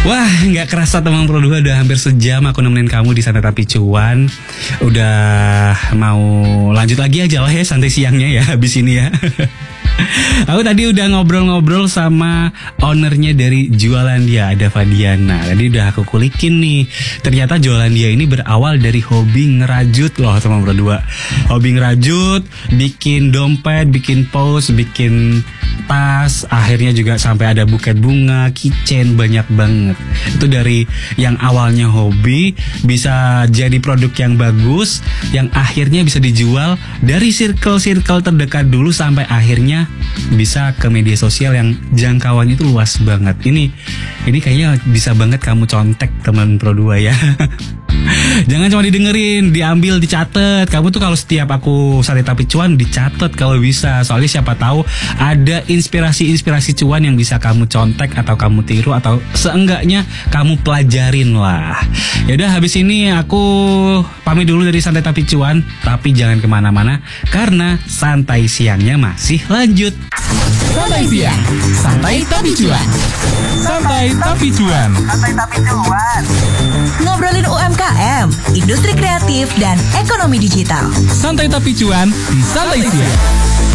Wah, nggak kerasa teman Pro 2 udah hampir sejam aku nemenin kamu di Santai Tapi Cuan. Udah mau lanjut lagi aja lah ya santai siangnya ya habis ini ya. Aku tadi udah ngobrol-ngobrol sama ownernya dari Jualandia, ada Fadiana. Tadi udah aku kulikin nih. Ternyata Jualandia ini berawal dari hobi ngerajut loh teman Pro 2. Hobi ngerajut, bikin dompet, bikin pouch, bikin tas, akhirnya juga sampai ada buket bunga, keychain, banyak banget. Itu dari yang awalnya hobi bisa jadi produk yang bagus, yang akhirnya bisa dijual dari circle-circle terdekat dulu sampai akhirnya bisa ke media sosial yang jangkauannya itu luas banget. Ini kayaknya bisa banget kamu contek teman Pro 2 ya. Jangan cuma didengerin, diambil, dicatat. Kamu tuh kalau setiap aku Santai Tapi Cuan dicatat kalau bisa. Soalnya siapa tahu ada inspirasi cuan yang bisa kamu contek atau kamu tiru atau seenggaknya kamu pelajarin lah. Yaudah, habis ini aku pamit dulu dari Santai Tapi Cuan. Tapi jangan kemana-mana karena santai siangnya masih lanjut. Santai siang, santai tapi cuan. Santai tapi cuan. Santai tapi cuan. Ngobrolin UMKM, industri kreatif, dan ekonomi digital. Santai tapi cuan di santai siang.